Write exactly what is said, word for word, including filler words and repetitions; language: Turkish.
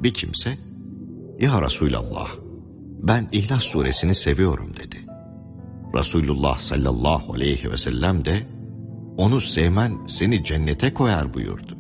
bir kimse, "Ya Resulallah, ben İhlas suresini seviyorum," dedi. Resulullah sallallahu aleyhi ve sellem de, "Onu sevmen seni cennete koyar," buyurdu.